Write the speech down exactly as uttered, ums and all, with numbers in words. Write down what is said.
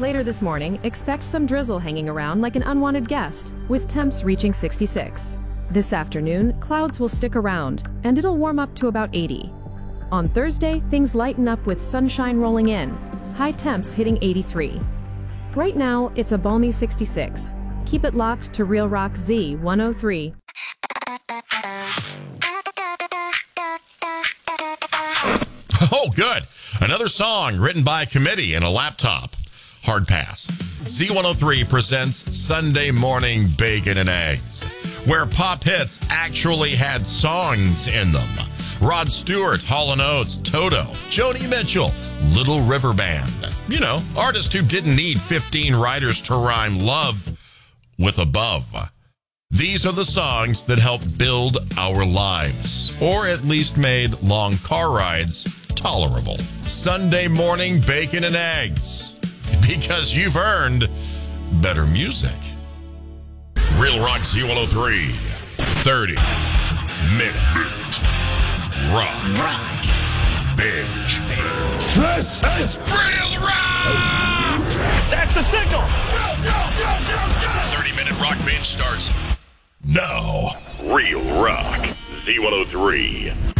later this morning, expect some drizzle hanging around like an unwanted guest, with temps reaching sixty-six. This afternoon, clouds will stick around, and it'll warm up to about eighty. On Thursday, things lighten up with sunshine rolling in, high temps hitting eighty-three. Right now, it's a balmy sixty-six. Keep it locked to Real Rock Z one oh three. Oh, good. Another song written by a committee and a laptop. Hard pass. Z one oh three presents Sunday Morning Bacon and Eggs, where pop hits actually had songs in them. Rod Stewart, Hall and Oates, Toto, Joni Mitchell, Little River Band. You know, artists who didn't need fifteen writers to rhyme love with above. These are the songs that helped build our lives, or at least made long car rides tolerable. Sunday Morning Bacon and Eggs, because you've earned better music. Real Rock Z one oh three, thirty minute rock. Rock. Binge. This is Real Rock! That's the signal! thirty minute rock binge starts now. Real Rock Z one oh three.